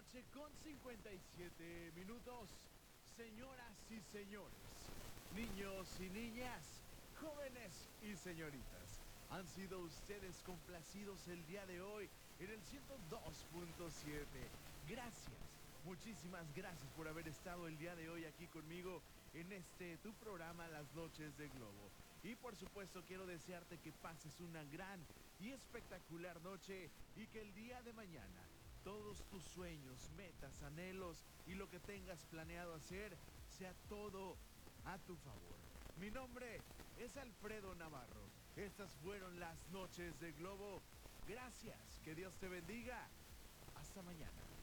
noche con 57 minutos. Señoras y señores, niños y niñas, jóvenes y señoritas, han sido ustedes complacidos el día de hoy en el 102.7. Gracias, muchísimas gracias por haber estado el día de hoy aquí conmigo en tu programa Las Noches de Globo. Y por supuesto quiero desearte que pases una gran y espectacular noche y que el día de mañana todos tus sueños, metas, anhelos y lo que tengas planeado hacer sea todo a tu favor. Mi nombre es Alfredo Navarro. Estas fueron las Noches de Globo. Gracias, que Dios te bendiga. Hasta mañana.